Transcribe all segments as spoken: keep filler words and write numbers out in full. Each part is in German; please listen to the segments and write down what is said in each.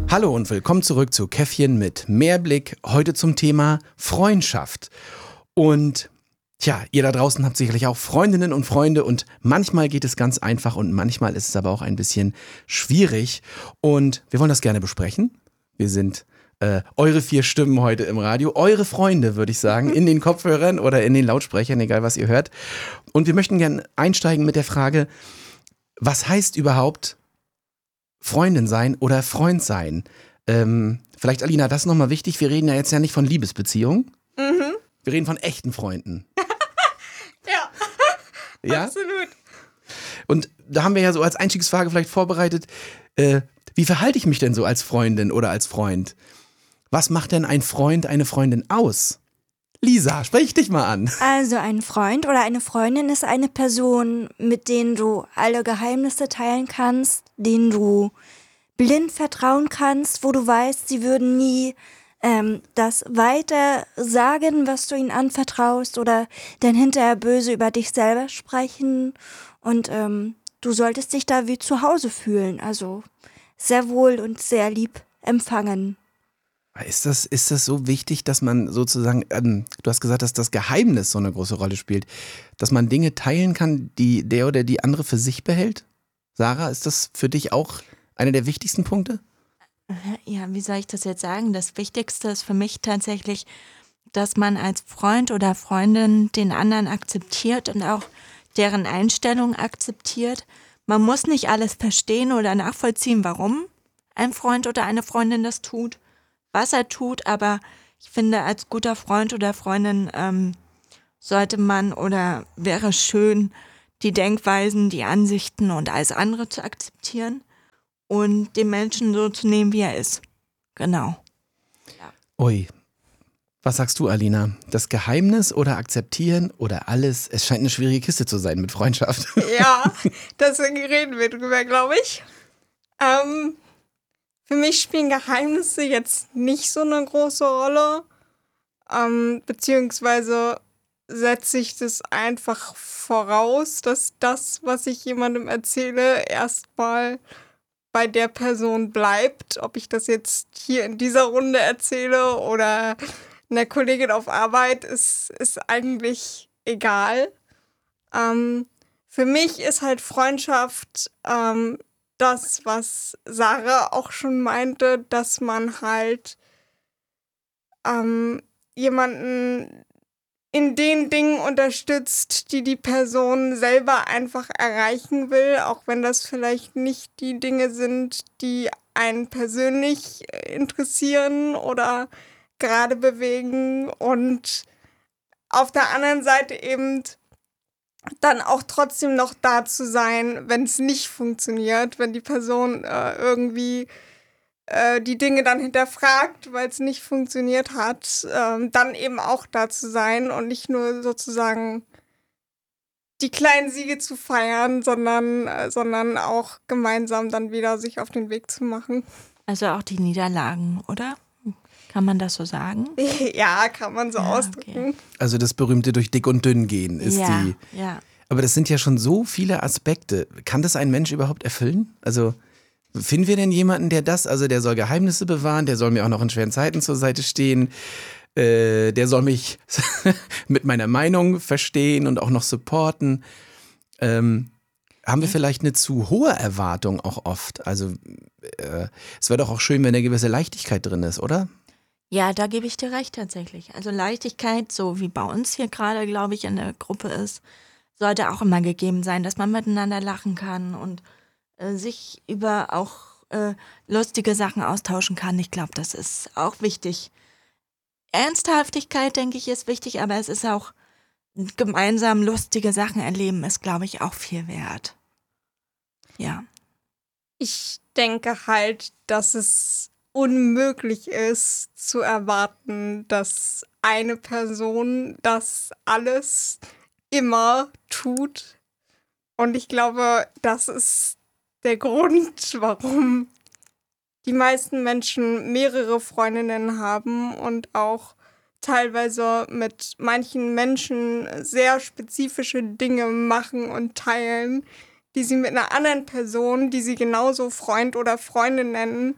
Hallo und willkommen zurück zu Käffchen mit Mehrblick. Heute zum Thema Freundschaft. Und tja, ihr da draußen habt sicherlich auch Freundinnen und Freunde und manchmal geht es ganz einfach und manchmal ist es aber auch ein bisschen schwierig. Und wir wollen das gerne besprechen. Wir sind äh, eure vier Stimmen heute im Radio, eure Freunde, würde ich sagen, in den Kopfhörern oder in den Lautsprechern, egal was ihr hört. Und wir möchten gerne einsteigen mit der Frage, was heißt überhaupt Freundin sein oder Freund sein? Ähm, vielleicht, Alina, das ist nochmal wichtig. Wir reden ja jetzt ja nicht von Liebesbeziehungen. Mhm. Wir reden von echten Freunden. Ja, Ja? absolut. Und da haben wir ja so als Einstiegsfrage vielleicht vorbereitet, äh, wie verhalte ich mich denn so als Freundin oder als Freund? Was macht denn ein Freund, eine Freundin aus? Lisa, sprech dich mal an. Also ein Freund oder eine Freundin ist eine Person, mit denen du alle Geheimnisse teilen kannst, denen du blind vertrauen kannst, wo du weißt, sie würden nie ähm, das weiter sagen, was du ihnen anvertraust oder dann hinterher böse über dich selber sprechen und ähm, du solltest dich da wie zu Hause fühlen, also sehr wohl und sehr lieb empfangen. Ist das, ist das so wichtig, dass man sozusagen, ähm, du hast gesagt, dass das Geheimnis so eine große Rolle spielt, dass man Dinge teilen kann, die der oder die andere für sich behält? Sarah, ist das für dich auch einer der wichtigsten Punkte? Ja, wie soll ich das jetzt sagen? Das Wichtigste ist für mich tatsächlich, dass man als Freund oder Freundin den anderen akzeptiert und auch deren Einstellung akzeptiert. Man muss nicht alles verstehen oder nachvollziehen, warum ein Freund oder eine Freundin das tut, was er tut, aber ich finde, als guter Freund oder Freundin ähm, sollte man oder wäre schön, die Denkweisen, die Ansichten und alles andere zu akzeptieren und den Menschen so zu nehmen, wie er ist. Genau. Ui, was sagst du, Alina? Das Geheimnis oder akzeptieren oder alles? Es scheint eine schwierige Kiste zu sein mit Freundschaft. Ja, deswegen reden wir drüber, glaube ich. Ähm, für mich spielen Geheimnisse jetzt nicht so eine große Rolle. Ähm, beziehungsweise setze ich das einfach voraus, dass das, was ich jemandem erzähle, erstmal bei der Person bleibt. Ob ich das jetzt hier in dieser Runde erzähle oder einer Kollegin auf Arbeit, ist, ist eigentlich egal. Ähm, für mich ist halt Freundschaft ähm, das, was Sarah auch schon meinte, dass man halt ähm, jemanden in den Dingen unterstützt, die die Person selber einfach erreichen will, auch wenn das vielleicht nicht die Dinge sind, die einen persönlich interessieren oder gerade bewegen, und auf der anderen Seite eben dann auch trotzdem noch da zu sein, wenn es nicht funktioniert, wenn die Person äh, irgendwie äh, die Dinge dann hinterfragt, weil es nicht funktioniert hat, ähm, dann eben auch da zu sein und nicht nur sozusagen die kleinen Siege zu feiern, sondern, äh, sondern auch gemeinsam dann wieder sich auf den Weg zu machen. Also auch die Niederlagen, oder? Kann man das so sagen? Ja, kann man so Ja, ausdrücken. okay. Also das berühmte durch dick und dünn gehen ist ja, die. ja. Aber das sind ja schon so viele Aspekte. Kann das ein Mensch überhaupt erfüllen? Also finden wir denn jemanden, der das, also der soll Geheimnisse bewahren, der soll mir auch noch in schweren Zeiten zur Seite stehen, äh, der soll mich mit meiner Meinung verstehen und auch noch supporten. Ähm, haben wir vielleicht eine zu hohe Erwartung auch oft? Also äh, es wäre doch auch schön, wenn eine gewisse Leichtigkeit drin ist, oder? Ja, da gebe ich dir recht tatsächlich. Also Leichtigkeit, so wie bei uns hier gerade, glaube ich, in der Gruppe ist, sollte auch immer gegeben sein, dass man miteinander lachen kann und äh, sich über auch äh, lustige Sachen austauschen kann. Ich glaube, das ist auch wichtig. Ernsthaftigkeit, denke ich, ist wichtig, aber es ist auch gemeinsam lustige Sachen erleben, ist, glaube ich, auch viel wert. Ja. Ich denke halt, dass es unmöglich ist zu erwarten, dass eine Person das alles immer tut. Und ich glaube, das ist der Grund, warum die meisten Menschen mehrere Freundinnen haben und auch teilweise mit manchen Menschen sehr spezifische Dinge machen und teilen, die sie mit einer anderen Person, die sie genauso Freund oder Freundin nennen,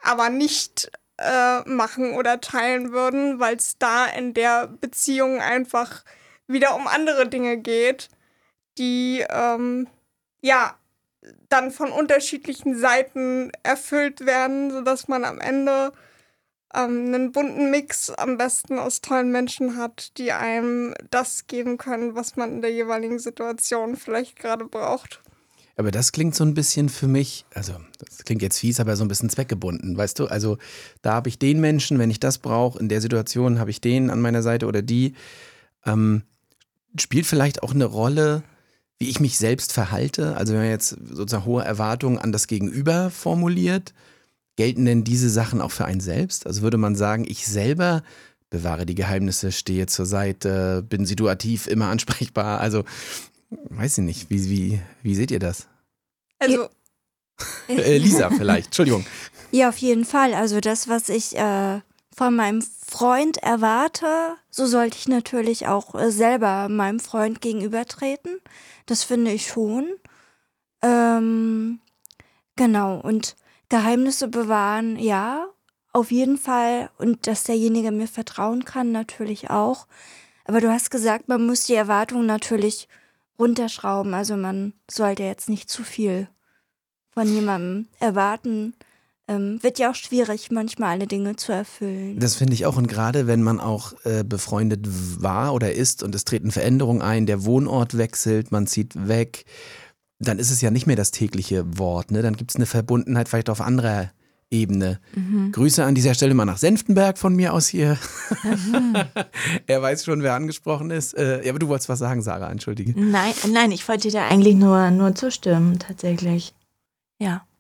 aber nicht äh, machen oder teilen würden, weil es da in der Beziehung einfach wieder um andere Dinge geht, die ähm, ja dann von unterschiedlichen Seiten erfüllt werden, sodass man am Ende ähm, einen bunten Mix am besten aus tollen Menschen hat, die einem das geben können, was man in der jeweiligen Situation vielleicht gerade braucht. Aber das klingt so ein bisschen für mich, also das klingt jetzt fies, aber so ein bisschen zweckgebunden, weißt du? Also da habe ich den Menschen, wenn ich das brauche, in der Situation habe ich den an meiner Seite oder die. Ähm, spielt vielleicht auch eine Rolle, wie ich mich selbst verhalte? Also wenn man jetzt sozusagen hohe Erwartungen an das Gegenüber formuliert, gelten denn diese Sachen auch für einen selbst? Also würde man sagen, ich selber bewahre die Geheimnisse, stehe zur Seite, bin situativ immer ansprechbar, also weiß ich nicht, wie, wie, wie seht ihr das? Also, Äh, Lisa vielleicht, Entschuldigung. Ja, auf jeden Fall. Also das, was ich äh, von meinem Freund erwarte, so sollte ich natürlich auch äh, selber meinem Freund gegenübertreten. Das finde ich schon. Ähm, genau. Und Geheimnisse bewahren, ja, auf jeden Fall. Und dass derjenige mir vertrauen kann, natürlich auch. Aber du hast gesagt, man muss die Erwartungen natürlich runterschrauben. Also man sollte jetzt nicht zu viel von jemandem erwarten. Ähm, wird ja auch schwierig, manchmal alle Dinge zu erfüllen. Das finde ich auch. Und gerade wenn man auch äh, befreundet war oder ist und es treten Veränderungen ein, der Wohnort wechselt, man zieht weg, dann ist es ja nicht mehr das tägliche Wort. Ne? Dann gibt es eine Verbundenheit vielleicht auf anderer Ebene. Mhm. Grüße an dieser Stelle mal nach Senftenberg von mir aus hier. Mhm. Er weiß schon, wer angesprochen ist. Äh, ja, aber du wolltest was sagen, Sarah, entschuldige. Nein, nein, ich wollte dir da eigentlich nur, nur zustimmen, tatsächlich. Ja.